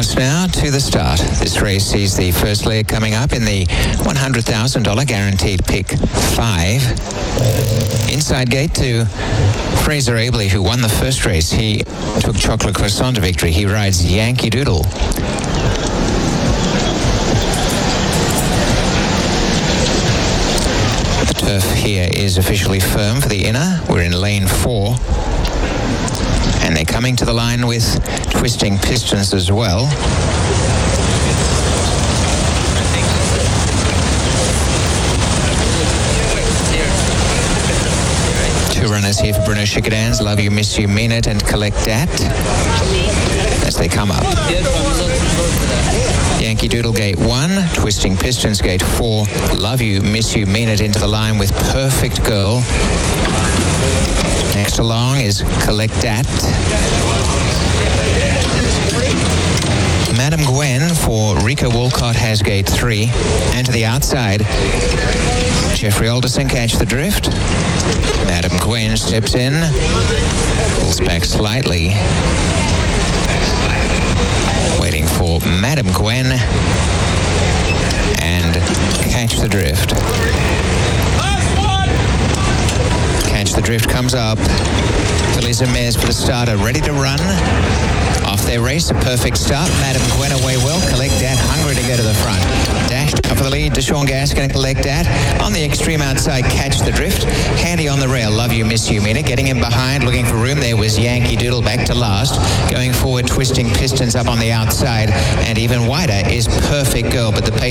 us now to the start. This race sees the first leg coming up in the $100,000 guaranteed pick 5. Inside gate to Fraser Abley, who won the first race. He took Chocolate Croissant to victory. He rides Yankee Doodle. The turf here is officially firm for the inner. We're in lane 4. And they're coming to the line with Twisting Pistons as well. Two runners here for Bruno Chicadans, Love You, Miss You, Mean It, and Collect That as they come up. Yankee Doodle gate 1, Twisting Pistons gate 4, Love You, Miss You, Mean It into the line with Perfect Girl. Next along is Collect That. Madam Gwen for Rico Walcott has gate 3. And to the outside, Jeffrey Alderson, Catch the Drift. Madam Gwen steps in, pulls back slightly. Waiting for Madam Gwen and Catch the Drift. Catch the Drift comes up. Fillies and mares for the starter, ready to run. Off their race, a perfect start. Madam Gwen away well. Collect That, hungry to go to the front. Dashed up for the lead. Deshaun Gaskin and Collect That. On the extreme outside, Catch the Drift. Handy on the rail, Love You, Miss You, Mean It. Getting in behind, looking for room. There was Yankee Doodle back to last. Going forward, Twisting Pistons up on the outside. And even wider is Perfect Girl, but the pace